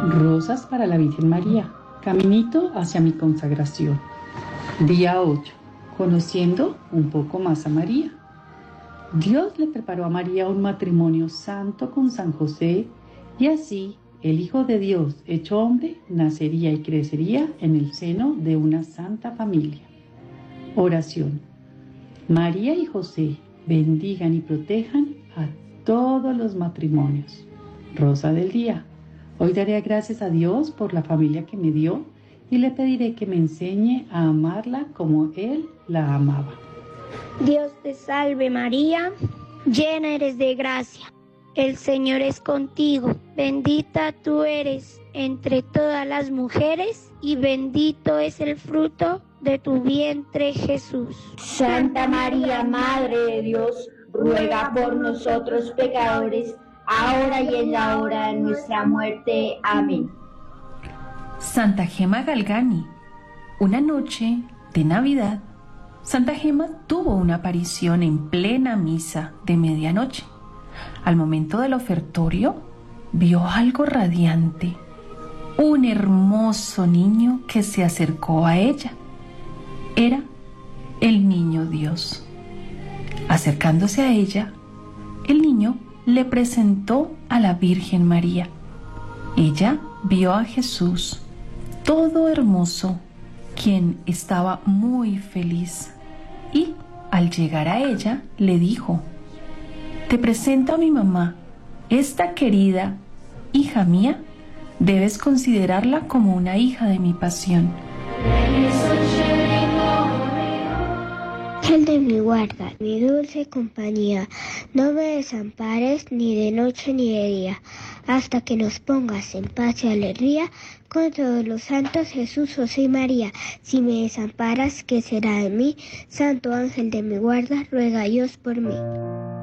Rosas para la Virgen María. Caminito hacia mi consagración. Día 8. Conociendo un poco más a María. Dios le preparó a María un matrimonio santo con San José, y así el Hijo de Dios, hecho hombre, nacería y crecería en el seno de una santa familia. Oración. María y José bendigan y protejan a todos los matrimonios. Rosa del día. Hoy daré gracias a Dios por la familia que me dio y le pediré que me enseñe a amarla como Él la amaba. Dios te salve María, llena eres de gracia. El Señor es contigo, bendita tú eres entre todas las mujeres y bendito es el fruto de tu vientre Jesús. Santa María, Madre de Dios, ruega por nosotros pecadores, ahora y en la hora de nuestra muerte. Amén. Santa Gema Galgani. Una noche de Navidad, Santa Gema tuvo una aparición en plena misa de medianoche. Al momento del ofertorio, vio algo radiante, un hermoso niño que se acercó a ella. Era el niño Dios. Acercándose a ella, el niño le presentó a la Virgen María. Ella vio a Jesús, todo hermoso, quien estaba muy feliz, y al llegar a ella le dijo: te presento a mi mamá, esta querida hija mía, debes considerarla como una hija de mi pasión. Ángel de mi guarda, mi dulce compañía, no me desampares ni de noche ni de día, hasta que nos pongas en paz y alegría con todos los santos Jesús, José y María. Si me desamparas, ¿qué será de mí? Santo ángel de mi guarda, ruega a Dios por mí.